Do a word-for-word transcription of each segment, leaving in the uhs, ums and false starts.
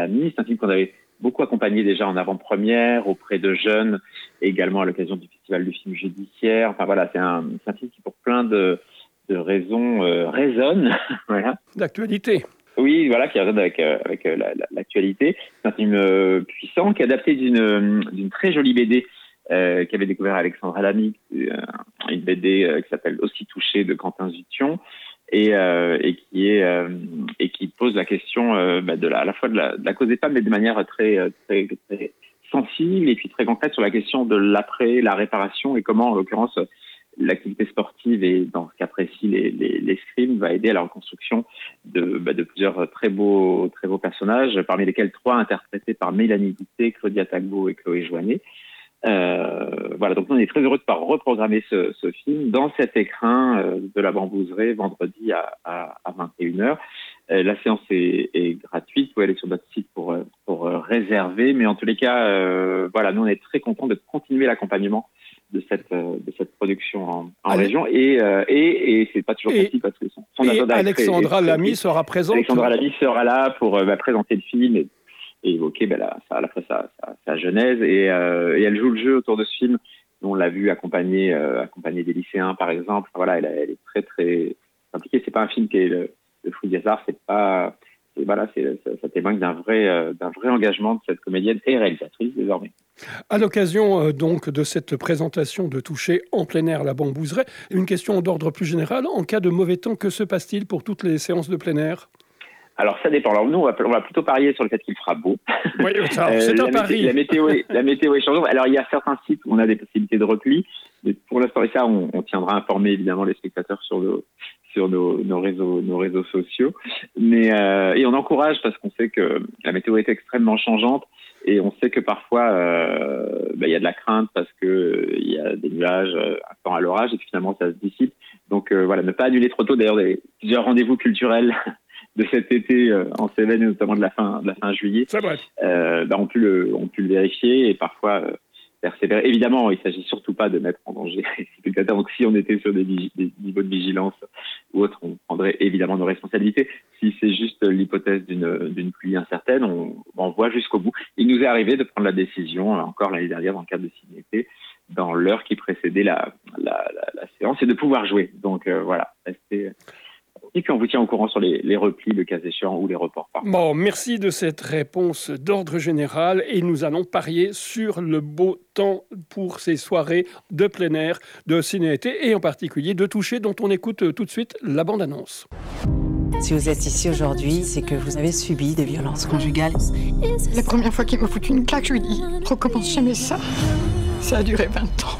Amis. C'est un film qu'on avait beaucoup accompagné déjà en avant-première auprès de jeunes, et également à l'occasion du Festival du film judiciaire. Enfin voilà, c'est un, c'est un film qui pour plein de, de raisons euh, résonne. Voilà. D'actualité. Oui, voilà, qui résonne avec, euh, avec euh, la, la, l'actualité. C'est un film euh, puissant, qui est adapté d'une, d'une très jolie B D euh, qu'avait découvert Alexandra Lamy, euh, une B D euh, qui s'appelle Aussi touché de Quentin Zution. Et, euh, et qui est euh, et qui pose la question euh, bah, de la, à la fois de la, de la cause des femmes, mais de manière très, très très sensible et puis très concrète sur la question de l'après, la réparation, et comment en l'occurrence l'activité sportive et dans ce cas précis les, les, l'escrime va aider à la reconstruction de, bah, de plusieurs très beaux très beaux personnages, parmi lesquels trois interprétés par Mélanie Douté, Claudia Tagbo et Chloé Joannet. Euh, voilà, donc on est très heureux de pouvoir reprogrammer ce, ce film dans cet écrin euh, de la Bambouseraie vendredi à, à, à vingt et une heures. Euh, la séance est, est gratuite, vous pouvez aller sur notre site pour, pour euh, réserver, mais en tous les cas, euh, voilà, nous on est très contents de continuer l'accompagnement de cette euh, de cette production en, en région, et, euh, et et c'est pas toujours facile parce que son, son et Alexandra Lamy sera présente. Alexandra Lamy sera là pour euh, bah, présenter le film et et évoquer ben, la, à la fois sa, sa, sa genèse, et, euh, et elle joue le jeu autour de ce film. On l'a vu accompagner, euh, accompagner des lycéens, par exemple. Voilà, elle, elle est très, très impliquée. C'est pas un film qui est le, le fruit du hasard. C'est pas, c'est, voilà, c'est, ça, ça témoigne d'un vrai, euh, d'un vrai engagement de cette comédienne et réalisatrice désormais. À l'occasion euh, donc de cette présentation de Toucher en plein air la Bambouseraie, une question d'ordre plus général. En cas de mauvais temps, que se passe-t-il pour toutes les séances de plein air ? Alors ça dépend. Alors nous, on va, on va plutôt parier sur le fait qu'il fera beau. Oui, ça, c'est euh, un la pari. Météo, la, météo est, la météo est changeante. Alors il y a certains sites où on a des possibilités de repli, mais pour l'instant, et ça, on, on tiendra à informer évidemment les spectateurs sur nos, sur nos, nos réseaux, nos réseaux sociaux. Mais euh, et on encourage parce qu'on sait que la météo est extrêmement changeante, et on sait que parfois euh, bah, il y a de la crainte parce que euh, il y a des nuages, un temps à l'orage, et que finalement ça se dissipe. Donc euh, voilà, ne pas annuler trop tôt. D'ailleurs, des, plusieurs rendez-vous culturels de cet été euh, en Cévennes, et notamment de la fin de la fin juillet, euh, bah, on pu le on pu le vérifier, et parfois euh, persévérer. Évidemment, il s'agit surtout pas de mettre en danger les spectateurs. Donc si on était sur des, des niveaux de vigilance ou autre, on prendrait évidemment nos responsabilités. Si c'est juste l'hypothèse d'une d'une pluie incertaine, on, on voit jusqu'au bout. Il nous est arrivé de prendre la décision, encore l'année dernière dans le cadre de Cinété, dans l'heure qui précédait la la, la, la séance, et de pouvoir jouer. Donc euh, voilà, restez. Et puis on vous tient au courant sur les, les replis, le cas échéant, ou les reports. Bon, merci de cette réponse d'ordre général, et nous allons parier sur le beau temps pour ces soirées de plein air de Ciné-été, et en particulier de Toucher, dont on écoute tout de suite la bande-annonce. Si vous êtes ici aujourd'hui, c'est que vous avez subi des violences conjugales. La première fois qu'il m'a foutu une claque, je lui ai dit « recommence jamais ça ». Ça a duré vingt ans.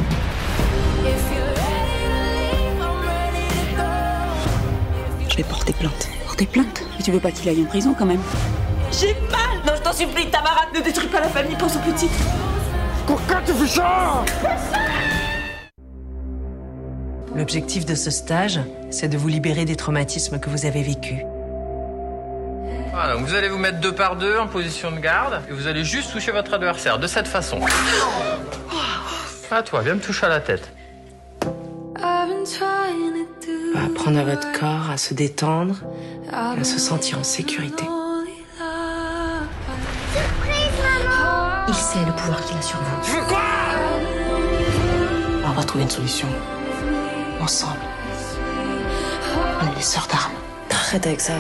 Je vais porter plainte. Porter plainte ? Mais tu veux pas qu'il aille en prison quand même ? J'ai mal. Non, je t'en supplie, Tamara, ne détruis pas la famille, pense aux petites. Pourquoi tu fais ça ? L'objectif de ce stage, c'est de vous libérer des traumatismes que vous avez vécus. Voilà, donc vous allez vous mettre deux par deux en position de garde, et vous allez juste toucher votre adversaire de cette façon. À toi, viens me toucher à la tête. Va apprendre à votre corps à se détendre et à se sentir en sécurité. Il sait le pouvoir qu'il a sur vous. Tu veux quoi ? On va trouver une solution. Ensemble. On est des sœurs d'armes. Arrête avec ça.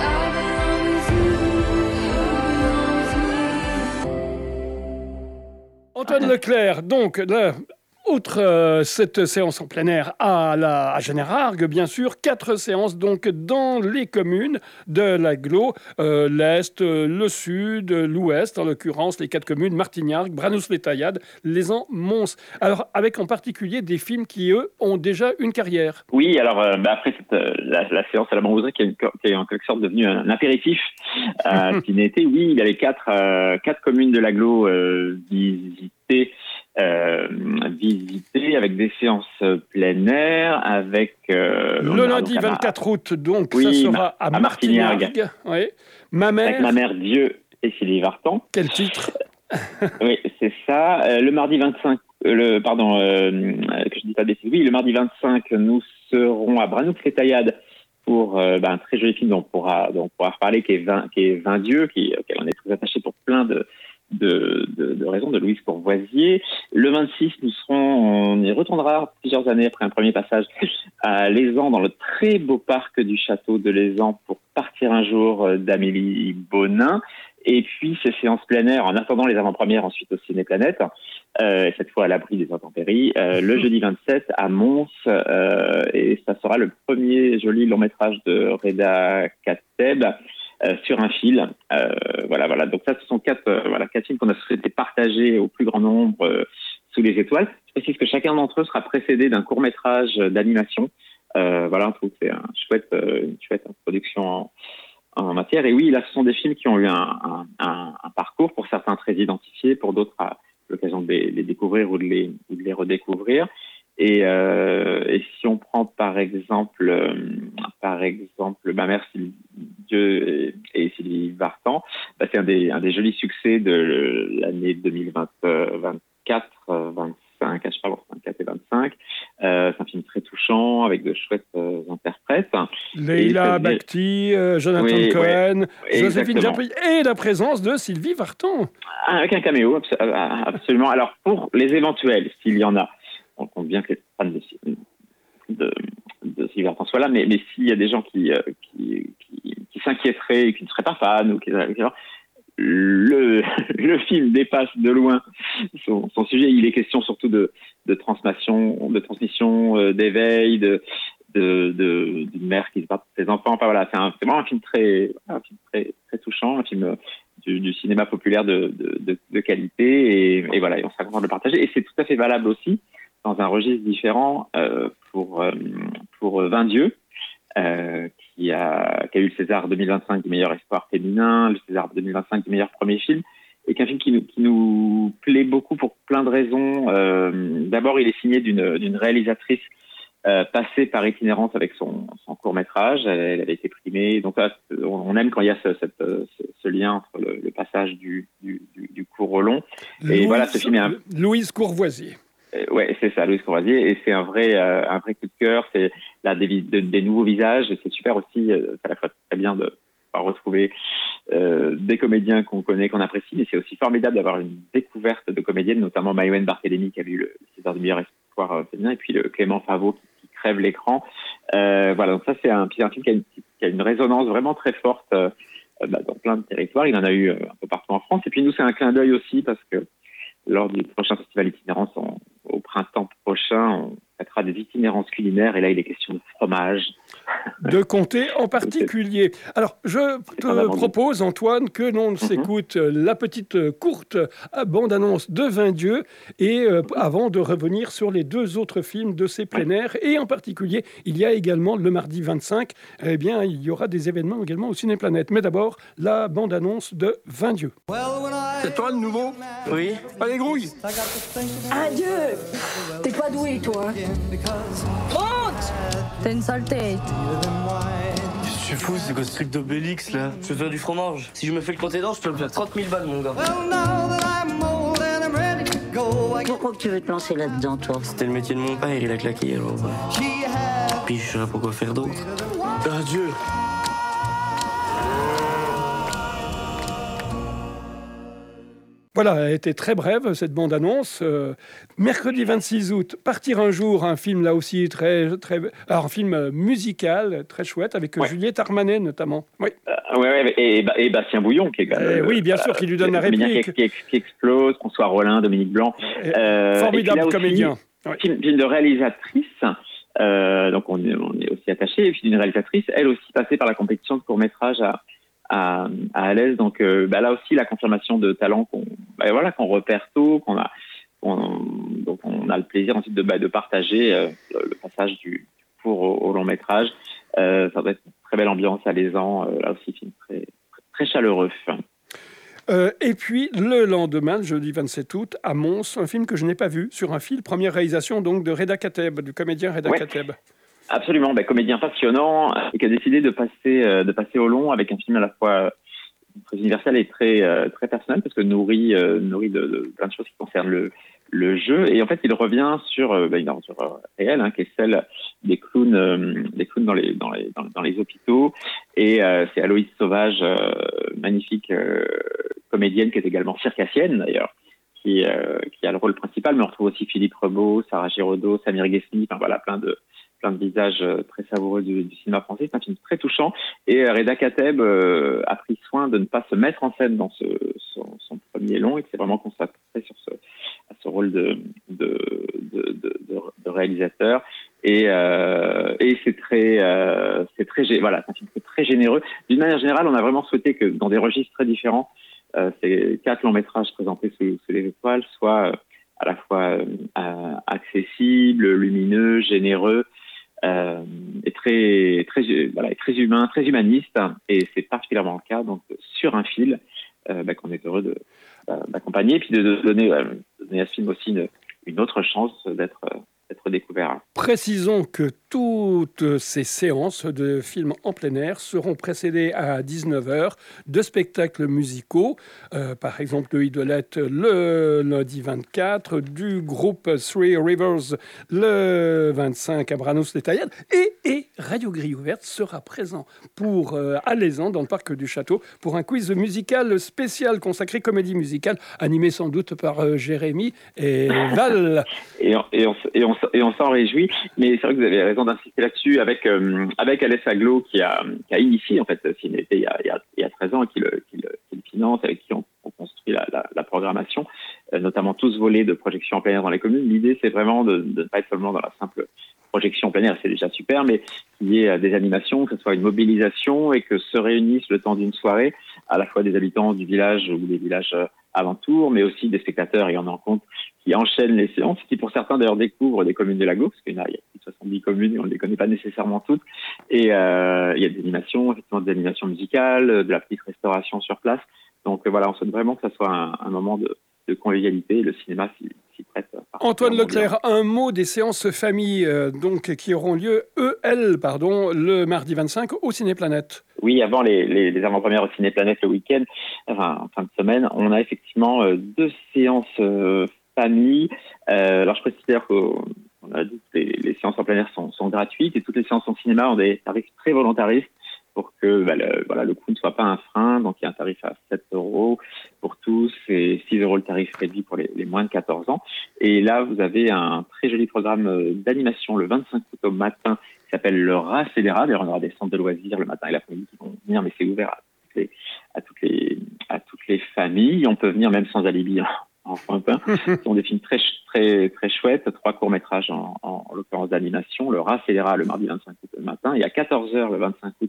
Antoine Leclerc, donc, là, outre euh, cette séance en plein air à, la, à Générargues, bien sûr, quatre séances donc dans les communes de l'agglo, euh, l'Est, euh, le Sud, euh, l'Ouest, en l'occurrence les quatre communes, Martignargues, Branos-les-Taillades, Lézan, Mons. Alors, avec en particulier des films qui, eux, ont déjà une carrière. Oui, alors euh, bah après cette, euh, la, la séance à la Bambouseraie, qui est, qui est en quelque sorte devenue un, un apéritif à Ciné-été, oui, il y avait quatre, euh, quatre communes de l'agglo euh, visitées, Euh, visiter avec des séances plein air, avec euh, le lundi vingt-quatre août, donc oui, ça sera à, à Martignargues. Martignargues. Oui. Ma mère. Avec Ma mère Dieu et Sylvie Vartan. Quel titre? Oui, c'est ça. Euh, le mardi vingt-cinq, euh, le pardon, euh, que je dis pas des oui, le mardi vingt-cinq, nous serons à Branos-les-Taillades pour euh, bah, un très joli film dont on pourra, dont on pourra reparler, qui est vingt, qui est vingt dieux, qui, auquel on est très attaché pour plein de, de, de, de raisons, de Louise Courvoisier. Le vingt-six, nous serons, on y retournera plusieurs années après un premier passage à Lézan, dans le très beau parc du château de Lézan, pour Partir un jour d'Amélie Bonin. Et puis ces séances plein air, en attendant les avant-premières ensuite au Ciné-Planète, euh, cette fois à l'abri des intempéries, euh, le jeudi vingt-sept à Mons, euh, et ça sera le premier joli long-métrage de Reda Kateb euh, sur un fil. Euh, voilà, voilà. Donc ça, ce sont quatre, euh, voilà, quatre films qu'on a souhaité partager au plus grand nombre euh, sous les étoiles. Je précise que chacun d'entre eux sera précédé d'un court-métrage d'animation. Euh, voilà, on trouve que c'est un chouette, euh, une chouette production en, en matière. Et oui, là, ce sont des films qui ont eu un, un, un, un parcours, pour certains très identifiés, pour d'autres à l'occasion de les, les découvrir ou de les, ou de les redécouvrir. Et, euh, et si on prend par exemple, euh, par exemple, bah merci Dieu et, et Sylvie Vartan, bah c'est un des, un des jolis succès de l'année deux mille vingt-quatre, vingt-cinq, je sais pas, vingt-quatre et vingt-cinq. Euh, c'est un film très touchant avec de chouettes euh, interprètes. Leila Bakhti, euh, Jonathan oui, Cohen, oui, Joséphine Japy et la présence de Sylvie Vartan. Ah, avec un caméo, absolument. Alors pour les éventuels, s'il y en a, on compte bien que les fans de, de, de Sylvie Vartan soient là, mais, mais s'il y a des gens qui, euh, qui, qui, qui s'inquiéteraient et qui ne seraient pas fans, ou qui, le, le film dépasse de loin son, son sujet. Il est question surtout de, de transmission, de transmission, euh, d'éveil, de, de, de, d'une mère qui se bat pour ses enfants. Enfin voilà, c'est, un, c'est vraiment un film très, un film très, très touchant, un film du, du cinéma populaire de, de, de, de qualité. Et, et voilà, et on sera content de le partager. Et c'est tout à fait valable aussi dans un registre différent euh, pour euh, pour vingt dieux. Euh, qui, a, qui a eu le César deux mille vingt-cinq du meilleur espoir féminin, le César deux mille vingt-cinq du meilleur premier film, et qu'un film qui nous, qui nous plaît beaucoup pour plein de raisons. Euh, d'abord, il est signé d'une, d'une réalisatrice euh, passée par itinérance avec son, son court-métrage. Elle, elle avait été primée. Donc là, on aime quand il y a ce, cette, ce, ce lien entre le, le passage du, du, du, du court au long. Et Louise, voilà, ce film est un... Louise Courvoisier. Ouais, c'est ça, Louise Courvoisier, et c'est un vrai, euh, un vrai coup de cœur. C'est là des, de, des nouveaux visages, et c'est super aussi. Euh, c'est à la fois très bien de pouvoir retrouver euh, des comédiens qu'on connaît, qu'on apprécie, mais c'est aussi formidable d'avoir une découverte de comédiennes, notamment Maïwenn Barthélémy qui a eu le César du meilleur espoir euh, féminin, et puis le Clément Favreau qui, qui crève l'écran. Euh, voilà, donc ça c'est un, c'est un film qui a, une, qui a une résonance vraiment très forte euh, bah, dans plein de territoires. Il en a eu euh, un peu partout en France, et puis nous c'est un clin d'œil aussi parce que lors du prochain festival itinérance on, au printemps prochain, on traitera des itinérances culinaires et là il est question de fromage. De comté en particulier. Alors je te propose Antoine que l'on mm-hmm. s'écoute la petite courte bande-annonce de vingt dieux et euh, avant de revenir sur les deux autres films de ces plein air et en particulier il y a également le mardi vingt-cinq, eh bien il y aura des événements également au Ciné-Planète. Mais d'abord la bande-annonce de vingt dieux. C'est toi le nouveau? Oui. Allez grouille. Adieu. T'es pas doué toi. Monte. T'as une sale tête. Qu'est-ce que tu fous? C'est quoi ce truc d'Obélix là? Je veux faire du fromage. Si je me fais le compter d'or, je peux me faire trente mille balles mon gars. Pourquoi tu veux te lancer là-dedans toi? C'était le métier de mon père, il a claqué alors. Puis je saurais pas quoi faire d'autre. Adieu. Voilà, elle était très brève, cette bande-annonce. Euh, mercredi vingt-six août, Partir un jour, un film là aussi très... très alors, un film musical, très chouette, avec ouais. Juliette Armanet notamment. Oui, euh, ouais, ouais, et, et Bastien Bouillon, qui est quand même... Euh, oui, bien euh, sûr, qui lui donne la réplique. Qui, qui, qui explose, François Rollin, Dominique Blanc. Euh, formidable aussi, comédien. Ouais. Film, film de réalisatrice, euh, donc on est, on est aussi attaché, et puis d'une réalisatrice, elle aussi passée par la compétition de court-métrage à... à, à Alès, donc euh, bah là aussi la confirmation de talent qu'on bah voilà qu'on repère tôt, qu'on a on, donc on a le plaisir ensuite de bah, de partager euh, le, le passage du court au, au long métrage. Euh, ça doit être une très belle ambiance à Lézan, euh, là aussi film très très, très chaleureux. Euh, et puis le lendemain, le jeudi vingt-sept août, à Mons, un film que je n'ai pas vu sur un fil, première réalisation donc de Reda Kateb, du comédien Reda ouais. Kateb. Absolument, ben, comédien passionnant et qui a décidé de passer euh, de passer au long avec un film à la fois euh, très universel et très euh, très personnel parce que nourri euh, nourri de, de plein de choses qui concernent le le jeu. Et en fait, il revient sur euh, bah, une aventure euh, réelle, hein, qui est celle des clowns, euh, des clowns dans les dans les dans, dans les hôpitaux. Et euh, c'est Aloïse Sauvage, euh, magnifique euh, comédienne qui est également circassienne d'ailleurs, qui euh, qui a le rôle principal. Mais on retrouve aussi Philippe Rebaud, Sarah Giraudot, Samir Ghesni, enfin voilà, plein de plein de visages euh, très savoureux du, du cinéma français. C'est un film très touchant. Et euh, Reda Kateb euh, a pris soin de ne pas se mettre en scène dans ce, son, son premier long et qui s'est vraiment consacré sur ce, à ce rôle de, de, de, de, de, de réalisateur. Et, euh, et c'est très, euh, c'est très, voilà, c'est un film très généreux. D'une manière générale, on a vraiment souhaité que dans des registres très différents, euh, ces quatre longs métrages présentés sous, sous les étoiles soient euh, à la fois euh, accessibles, lumineux, généreux. Euh, et très très voilà très humain, très humaniste, et c'est particulièrement le cas donc sur un fil euh, bah, qu'on est heureux de, bah, d'accompagner et puis de, de donner, euh, de donner à ce film aussi une, une autre chance d'être euh, d'être découvert. Précisons que toutes ces séances de films en plein air seront précédées à dix-neuf heures de spectacles musicaux, euh, par exemple le Idolette le lundi vingt-quatre, du groupe Three Rivers le vingt-cinq à Branos-les-Taillades, et, et Radio Grille Ouverte sera présent pour euh, Alezan dans le parc du Château pour un quiz musical spécial consacré comédie musicale, animé sans doute par euh, Jérémy et Val. et, on, et, on, et, on, et on s'en réjouit, mais c'est vrai que vous avez raison d'insister là-dessus avec euh, avec Alès Aglo qui a qui a initié en fait Cinété il y a il y a, il y a treize ans et qui le, qui le, qui le finance, avec qui on, on construit la, la, la programmation, euh, notamment tout ce volet de projection en plein air dans les communes. L'idée c'est vraiment de, de ne pas être seulement dans la simple projection en plein air, c'est déjà super, mais qu'il y ait des animations, que ce soit une mobilisation et que se réunissent le temps d'une soirée à la fois des habitants du village ou des villages alentours, mais aussi des spectateurs, et on en compte, qui enchaînent les séances, qui pour certains d'ailleurs découvrent des communes de l'Aglo, parce qu'il y a plus de soixante-dix communes et on ne les connaît pas nécessairement toutes. Et euh, il y a des animations, effectivement des animations musicales, de la petite restauration sur place. Donc euh, voilà, on souhaite vraiment que ça soit un, un moment de, de convivialité. Le cinéma s'y, s'y prête. Antoine Leclerc, un mot des séances famille euh, donc, qui auront lieu, E L, pardon, le mardi vingt-cinq au Cinéplanète. Oui, avant les, les, les avant-premières au Cinéplanète le week-end, enfin en fin de semaine, on a effectivement euh, deux séances euh, famille. Euh, alors je précise d'ailleurs qu'on a dit que les, les séances en plein air sont, sont gratuites et toutes les séances en cinéma ont des tarifs très volontaristes pour que bah, le, voilà, le coût ne soit pas un frein. Donc, il y a un tarif à sept euros pour tous et six euros le tarif réduit pour les, les moins de quatorze ans. Et là, vous avez un très joli programme d'animation le vingt-cinq août au matin qui s'appelle le Rat Scélérat. D'ailleurs, on aura des centres de loisirs le matin et l'après-midi qui vont venir, mais c'est ouvert à toutes les, à toutes les, à toutes les familles. On peut venir même sans alibi en, en Fantin. Ce sont des films très, très, très chouettes, trois courts-métrages en, en, en l'occurrence d'animation. Le Rat Scélérat le mardi vingt-cinq août le matin et à quatorze heures le vingt-cinq août.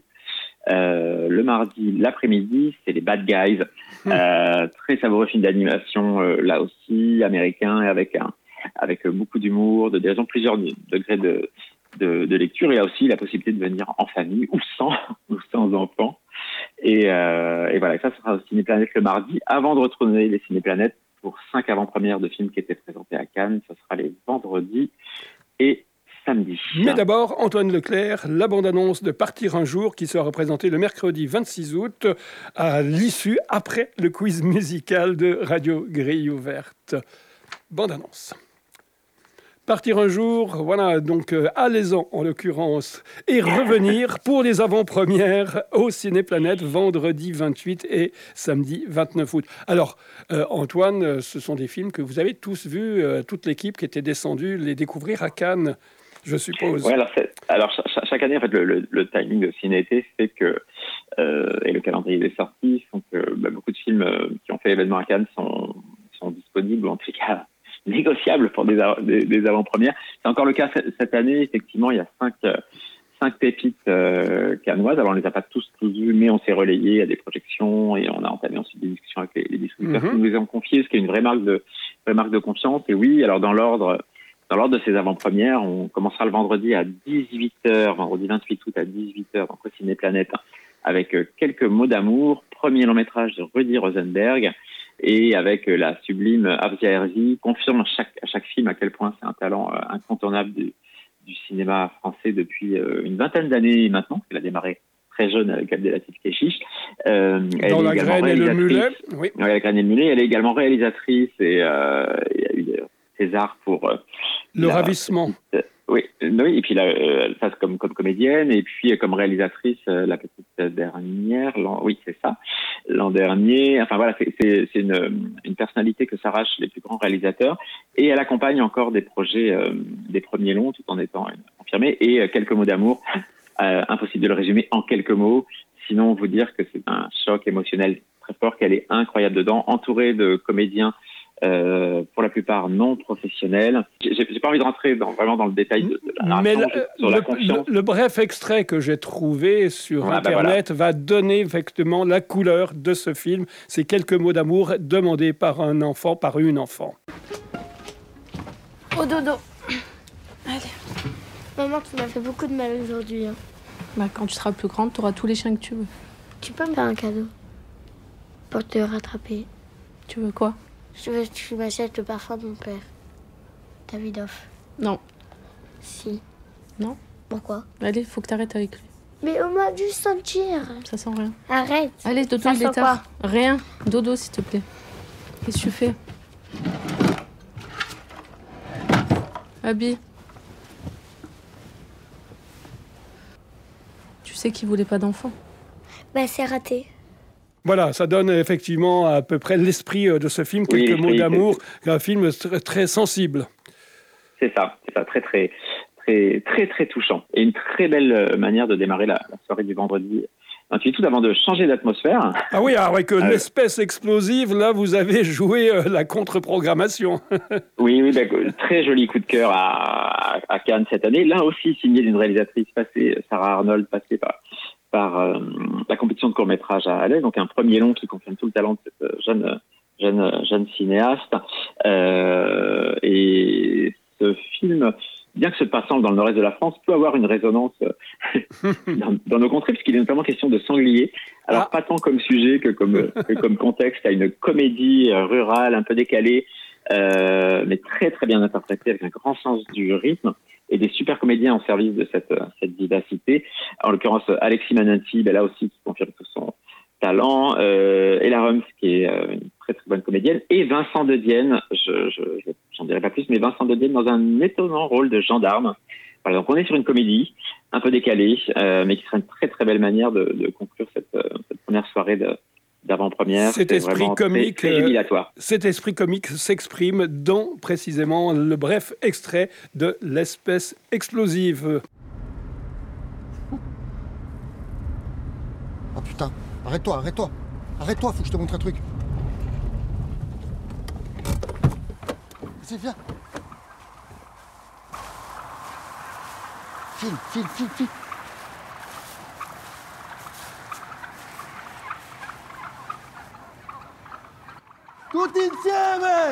Euh, le mardi, l'après-midi, c'est les Bad Guys. Euh, très savoureux film d'animation, euh, là aussi, américain, et avec, un, avec beaucoup d'humour, de dérision, plusieurs degrés de, de, de lecture. Et là aussi, la possibilité de venir en famille ou sans, ou sans enfants. Et, euh, et voilà, ça sera au Cinéplanète le mardi, avant de retourner les Cinéplanètes pour cinq avant-premières de films qui étaient présentés à Cannes. Ça sera les vendredis et samedi. Mais d'abord, Antoine Leclerc, la bande-annonce de Partir un jour qui sera présentée le mercredi vingt-six août à l'issue, après le quiz musical de Radio Grille Ouverte. Bande-annonce. Partir un jour, voilà, donc euh, Alezan en l'occurrence, et revenir pour les avant-premières au Cinéplanète vendredi vingt-huit et samedi vingt-neuf août. Alors, euh, Antoine, ce sont des films que vous avez tous vus, euh, toute l'équipe qui était descendue les découvrir à Cannes, je suppose. Ouais, alors, c'est, alors chaque, chaque année, en fait, le, le, le timing de Ciné-été fait que, euh, et le calendrier des sorties font que bah, beaucoup de films euh, qui ont fait l'événement à Cannes sont, sont disponibles, ou en tout cas négociables pour des, des, des avant-premières. C'est encore le cas cette année. Effectivement, il y a cinq, cinq pépites euh, cannoises. Alors, on les a pas tous, tous vus, mais on s'est relayé à des projections et on a entamé ensuite des discussions avec les, les distributeurs mm-hmm. qui nous les ont confiés, ce qui est une vraie marque de, vraie marque de confiance. Et oui, alors dans l'ordre, dans l'ordre de ces avant-premières, on commencera le vendredi à dix-huit heures, vendredi vingt-huit août à dix-huit heures, donc au Cinéplanète, avec quelques mots d'amour, premier long-métrage de Rudy Rosenberg, et avec la sublime Avzia Herzi, confirme à chaque, à chaque film à quel point c'est un talent euh, incontournable du, du cinéma français depuis euh, une vingtaine d'années maintenant, parce qu'elle a démarré très jeune avec Abdelatif Kechiche. Euh, Dans La Graine et le Mulet. Oui, ouais, La Graine et le Mulet. Elle est également réalisatrice et euh, il y a eu des César pour... Euh, Le la, ravissement. Euh, oui, oui, et puis là, euh, ça comme, comme comédienne, et puis euh, comme réalisatrice, euh, la petite dernière, oui, c'est ça, l'an dernier. Enfin voilà, c'est, c'est, c'est une, une personnalité que s'arrachent les plus grands réalisateurs, et elle accompagne encore des projets, euh, des premiers longs, tout en étant confirmée, et euh, quelques mots d'amour, euh, impossible de le résumer en quelques mots, sinon vous dire que c'est un choc émotionnel très fort, qu'elle est incroyable dedans, entourée de comédiens Euh, pour la plupart non professionnels. J'ai, j'ai pas envie de rentrer dans, vraiment dans le détail de, de la narration, mais le, sur la le, confiance. Le, le bref extrait que j'ai trouvé sur ah, Internet bah voilà. va donner effectivement la couleur de ce film. C'est quelques mots d'amour demandés par un enfant, par une enfant. Au dodo. Allez. Maman, tu m'as fait beaucoup de mal aujourd'hui. Hein. Bah, quand tu seras plus grande, tu auras tous les chiens que tu veux. Tu peux me faire un cadeau pour te rattraper. Tu veux quoi? Je veux que tu m'achètes le parfum de mon père. Davidoff. Non. Si. Non. Pourquoi? Allez, faut que t'arrêtes avec lui. Mais on m'a dû sentir. Ça sent rien. Arrête. Allez, dodo, Ça il est sent tard. quoi? Rien. Dodo, s'il te plaît. Qu'est-ce que tu fais? Abby. Tu sais qu'il voulait pas d'enfant. Bah, c'est raté. Voilà, ça donne effectivement à peu près l'esprit de ce film, quelques oui, mots oui, d'amour, c'est... un film très, très sensible. C'est ça, c'est ça, très très très très très touchant et une très belle manière de démarrer la, la soirée du vendredi vingt-huit août avant de changer d'atmosphère. Ah oui, avec euh, euh, l'espèce explosive, là vous avez joué euh, la contre-programmation. oui, oui, bah, très joli coup de cœur à, à Cannes cette année. Là aussi signé d'une réalisatrice passée, Sarah Arnold, passée par par euh, la compétition de court-métrage à Alès, donc un premier long qui confirme tout le talent de cette jeune, jeune, jeune cinéaste. Euh, et ce film, bien que se passant dans le nord-est de la France, peut avoir une résonance dans, dans nos contrées, puisqu'il est notamment question de sangliers. Alors, ah. pas tant comme sujet que comme, que comme contexte, à une comédie rurale un peu décalée, euh, mais très très bien interprétée, avec un grand sens du rythme, et des super comédiens en service de cette, cette vivacité. En l'occurrence, Alexis Mananti, ben là aussi, qui confirme tout son talent, euh, Ella Rums, qui est euh, une très très bonne comédienne, et Vincent De Dienne, je, je, je, j'en dirai pas plus, mais Vincent De Dienne dans un étonnant rôle de gendarme. Voilà, donc on est sur une comédie un peu décalée, euh, mais qui serait une très très belle manière de, de conclure cette, cette première soirée de d'avant-première. Cet esprit comique, très, très jubilatoire. Cet esprit comique s'exprime dans précisément le bref extrait de l'espèce explosive. Oh putain, arrête-toi, arrête-toi, arrête-toi, faut que je te montre un truc. Vas-y, viens. File, file, file, file. Tutti insieme!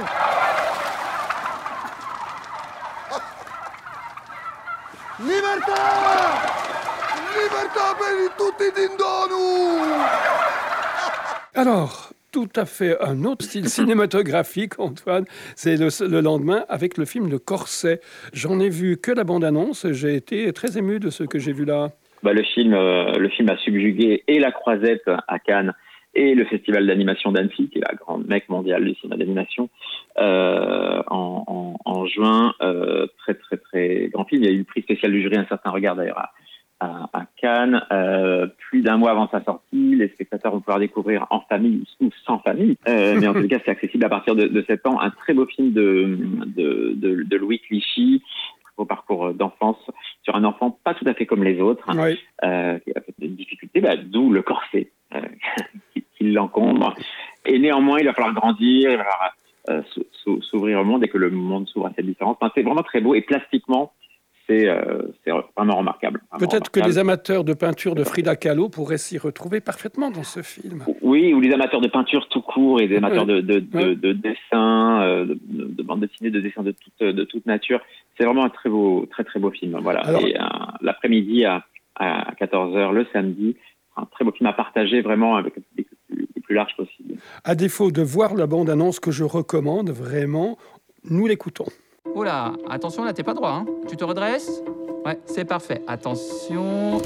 Libertà! Libertà per tutti dindonu! Alors, tout à fait un autre style cinématographique, Antoine, c'est le, le lendemain avec le film Le Corset. J'en ai vu que la bande-annonce, j'ai été très ému de ce que j'ai vu là. Bah, le film, euh, le film a subjugué et la Croisette à Cannes et le festival d'animation d'Annecy, qui est la grande mecque mondiale du cinéma d'animation, euh, en, en, en juin. Euh, très, très, très grand film. Il y a eu le prix spécial du jury, Un certain regard d'ailleurs, à, à, à Cannes. Euh, plus d'un mois avant sa sortie, les spectateurs vont pouvoir découvrir en famille ou sans famille. Euh, mais en tout cas, c'est accessible à partir de, de sept ans. Un très beau film de, de, de, de Louis Clichy, au parcours d'enfance, sur un enfant pas tout à fait comme les autres, oui. euh, qui a des difficultés, bah, d'où le corset euh, qui, qui l'encombre. Et néanmoins, il va falloir grandir, il va falloir euh, s'ouvrir au monde et que le monde s'ouvre à cette différence. Enfin, c'est vraiment très beau et plastiquement, c'est, euh, c'est vraiment remarquable. Vraiment Peut-être remarquable. que les amateurs de peinture de Frida Kahlo pourraient s'y retrouver parfaitement dans ce film. Oui, ou les amateurs de peinture tout court et des amateurs de, de, de, de, de dessin, euh, de, de bande dessinée, de dessin de toute, de toute nature. C'est vraiment un très beau, très très beau film. Voilà. Alors, et euh, l'après-midi à, à quatorze heures le samedi, un très beau film à partager vraiment avec le public le plus, le plus large possible. À défaut de voir la bande-annonce que je recommande vraiment, nous l'écoutons. Oula, attention là, t'es pas droit, hein. Tu te redresses? Ouais, c'est parfait. Attention.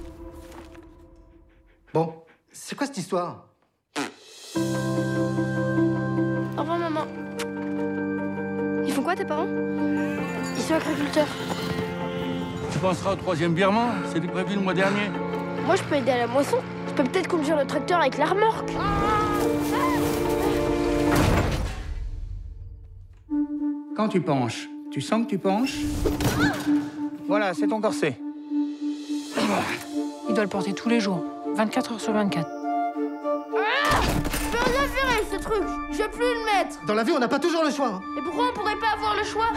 Bon, c'est quoi cette histoire? Au revoir, maman. Ils font quoi quoi tes parents? Ils sont agriculteurs. Tu penseras au troisième virement, c'était prévu le mois dernier. Moi je peux aider à la moisson. Je peux peut-être conduire le tracteur avec la remorque. Quand tu penches, tu sens que tu penches? Voilà, c'est ton corset. Il doit le porter tous les jours, vingt-quatre heures sur vingt-quatre. Ah, je peux rien faire avec ce truc. Je vais plus le mettre. Dans la vie, on n'a pas toujours le choix. Hein. Et pourquoi on pourrait pas avoir le choix?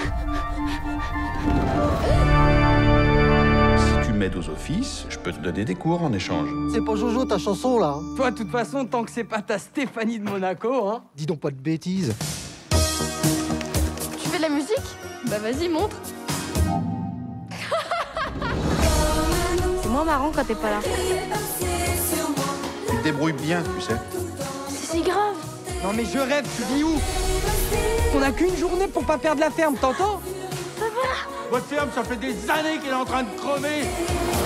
Si tu m'aides aux offices, je peux te donner des cours en échange. C'est pas Jojo ta chanson là. Hein. Toi, de toute façon, tant que c'est pas ta Stéphanie de Monaco, hein. Dis donc pas de bêtises. Tu fais de la musique? Bah vas-y, montre. C'est moins marrant quand t'es pas là. Tu te débrouilles bien, tu sais. C'est si grave. Non mais je rêve, tu vis où? On a qu'une journée pour pas perdre la ferme, t'entends? Ça va? Votre ferme, ça fait des années qu'elle est en train de crever.